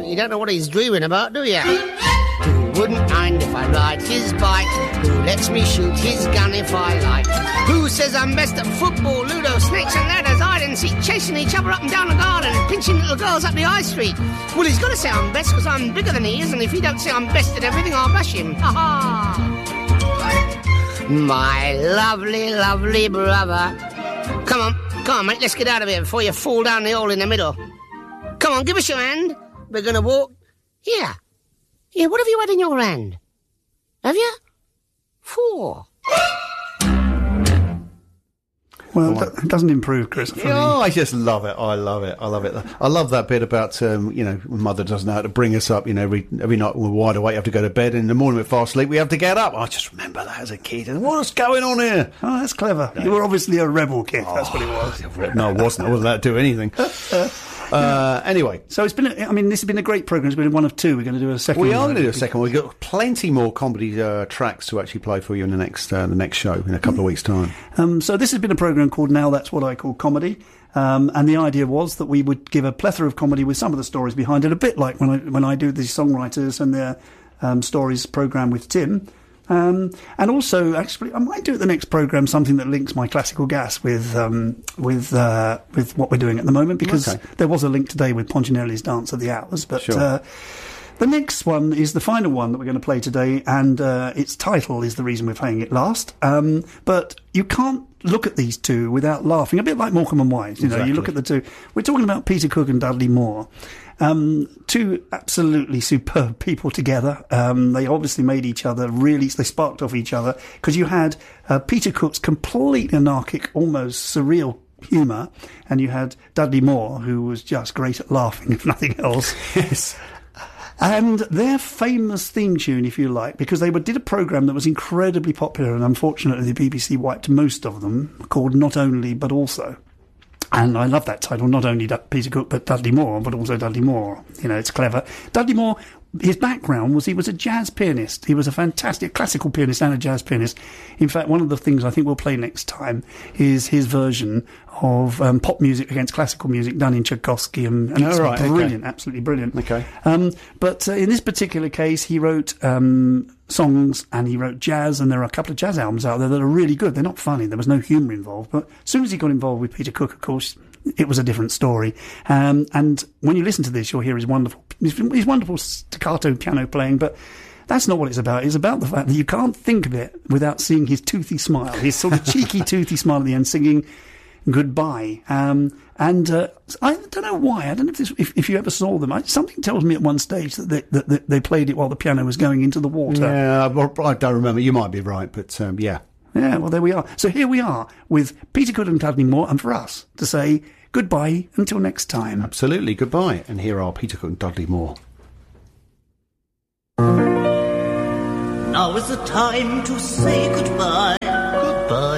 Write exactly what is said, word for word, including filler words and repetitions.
You don't know what he's dreaming about, do you? Who wouldn't mind if I ride his bike? Who lets me shoot his gun if I like? Who says I'm best at football, ludo, snakes and ladders, hide and seek, chasing each other up and down the garden, pinching little girls up the high street? Well, he's got to say I'm best because I'm bigger than he is, and if he don't say I'm best at everything, I'll bash him. Ha ha! My lovely, lovely brother. Come on, come on, mate, let's get out of here before you fall down the hole in the middle. Come on, give us your hand. We're going to walk... Yeah. Yeah, what have you had in your hand? Have you? Four. Well, well it doesn't improve, Chris. Oh, I just love it. I love it. I love it. I love that bit about, um, you know, mother doesn't know how to bring us up. You know, every, every night we're wide awake, have to go to bed. And in the morning we're fast asleep, we have to get up. I just remember that as a kid. And what's going on here? Oh, that's clever. You were obviously a rebel kid. Oh, that's what it was. No, I wasn't. I wasn't allowed to do anything. Uh, anyway, so it's been. A, I mean, this has been a great program. It's been one of two. We're going to do a second. We are going to do a second. We've got plenty more comedy uh, tracks to actually play for you in the next uh, the next show in a couple of weeks' time. Um, so this has been a program called Now That's What I Call Comedy, um, and the idea was that we would give a plethora of comedy with some of the stories behind it, a bit like when I when I do the songwriters and their um, stories program with Tim. Um, and also, actually, I might do at the next programme something that links my classical gas with um, with uh, with what we're doing at the moment, because okay. there was a link today with Poncinelli's Dance of the Hours. But sure. uh, the next one is the final one that we're going to play today, and uh, its title is the reason we're playing it last. Um, but you can't look at these two without laughing, a bit like Morecambe and Wise. You know, exactly. You look at the two. We're talking about Peter Cook and Dudley Moore. Um, two absolutely superb people together. Um, they obviously made each other really, they sparked off each other, because you had uh, Peter Cook's completely anarchic, almost surreal humour, and you had Dudley Moore, who was just great at laughing, if nothing else. Yes. And their famous theme tune, if you like, because they did a programme that was incredibly popular, and unfortunately the B B C wiped most of them, called Not Only But Also. And I love that title, not only Peter Cook, but Dudley Moore, but also Dudley Moore. You know, it's clever. Dudley Moore, his background was he was a jazz pianist. He was a fantastic classical pianist and a jazz pianist. In fact, one of the things I think we'll play next time is his version of um, pop music against classical music done in Tchaikovsky. And, and oh, it's right, brilliant, okay. absolutely brilliant. Okay. Um, but uh, in this particular case, he wrote um, songs and he wrote jazz, and there are a couple of jazz albums out there that are really good. They're not funny. There was no humour involved. But as soon as he got involved with Peter Cook, of course, it was a different story. Um, and when you listen to this, you'll hear his wonderful, his, his wonderful staccato piano playing, but that's not what it's about. It's about the fact that you can't think of it without seeing his toothy smile, his sort of cheeky, toothy smile at the end, singing Goodbye. Um, and uh, I don't know why. I don't know if, this, if, if you ever saw them. I, something tells me at one stage that they, that, that they played it while the piano was going into the water. Yeah, I don't remember. You might be right, but um, yeah. Yeah, well, there we are. So here we are with Peter Cook and Dudley Moore, and for us to say goodbye until next time. Absolutely, goodbye. And here are Peter Cook and Dudley Moore. Now is the time to say goodbye. Goodbye.